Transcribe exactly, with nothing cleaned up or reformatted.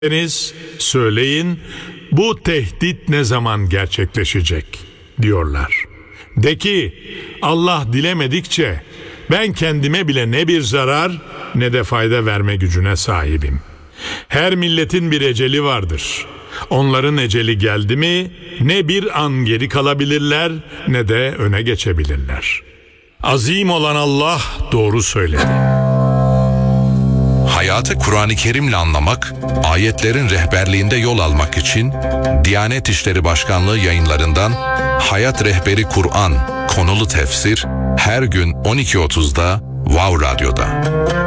Deniz, söyleyin, bu tehdit ne zaman gerçekleşecek diyorlar. De ki, Allah dilemedikçe ben kendime bile ne bir zarar ne de fayda verme gücüne sahibim. Her milletin bir eceli vardır. Onların eceli geldi mi ne bir an geri kalabilirler ne de öne geçebilirler. Azim olan Allah doğru söyledi. Hayatı Kur'an-ı Kerim'le anlamak, ayetlerin rehberliğinde yol almak için Diyanet İşleri Başkanlığı yayınlarından Hayat Rehberi Kur'an konulu tefsir her gün on iki otuzda Wow Radyo'da.